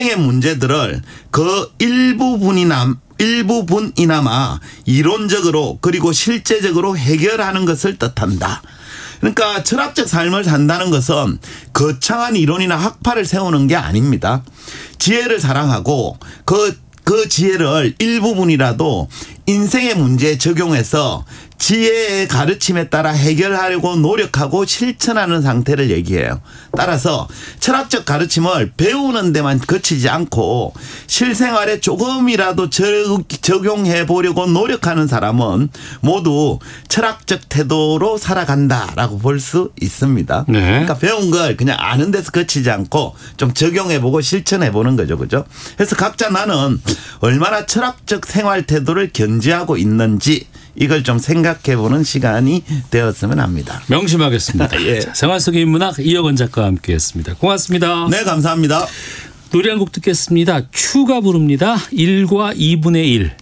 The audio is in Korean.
의 문제들을 그 일부분이나마 이론적으로 그리고 실제적으로 해결하는 것을 뜻한다. 그러니까 철학적 삶을 산다는 것은 거창한 이론이나 학파를 세우는 게 아닙니다. 지혜를 사랑하고 그 지혜를 일부분이라도 인생의 문제에 적용해서 지혜의 가르침에 따라 해결하려고 노력하고 실천하는 상태를 얘기해요. 따라서 철학적 가르침을 배우는 데만 그치지 않고 실생활에 조금이라도 적용해 보려고 노력하는 사람은 모두 철학적 태도로 살아간다라고 볼 수 있습니다. 네. 그러니까 배운 걸 그냥 아는 데서 그치지 않고 좀 적용해 보고 실천해 보는 거죠. 그죠? 그래서 각자 나는 얼마나 철학적 생활 태도를 견지하고 있는지 이걸 좀 생각해 보는 시간이 되었으면 합니다. 명심하겠습니다. 예. 자, 생활 속의 인문학 이혁원 작가와 함께했습니다. 고맙습니다. 네, 감사합니다. 노래 한 곡 듣겠습니다. 추가 부릅니다. 1과 2분의 1.